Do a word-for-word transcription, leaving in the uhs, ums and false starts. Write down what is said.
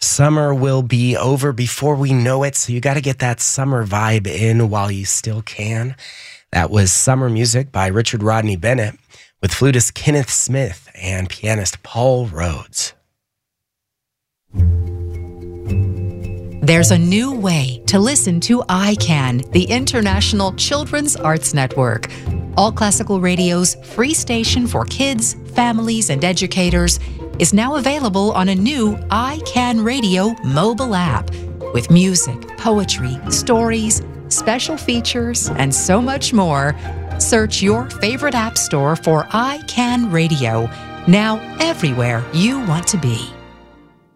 Summer will be over before we know it, so you got to get that summer vibe in while you still can. That was Summer Music by Richard Rodney Bennett with flutist Kenneth Smith and pianist Paul Rhodes. There's a new way to listen to I CAN, the International Children's Arts Network. All Classical Radio's free station for kids, families, and educators is now available on a new I CAN Radio mobile app with music, poetry, stories, special features, and so much more. Search your favorite app store for I CAN Radio, now everywhere you want to be.